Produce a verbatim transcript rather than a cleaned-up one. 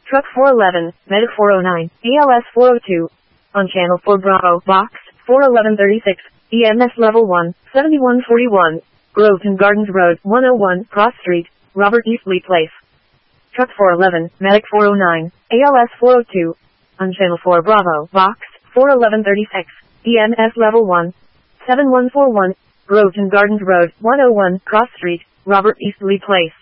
Truck four eleven, Medic four oh nine, E L S four oh two. On Channel four Bravo, Box, four eleven thirty-six, E M S Level one, seventy-one forty-one. Groveton Gardens Road, one oh one, Cross Street, Robert Eastley Place. Truck four eleven, Medic four oh nine, A L S four oh two. On Channel four Bravo, Box, four eleven thirty-six, E M S Level one, seven one four one. Groveton Gardens Road, one oh one, Cross Street, Robert Eastley Place.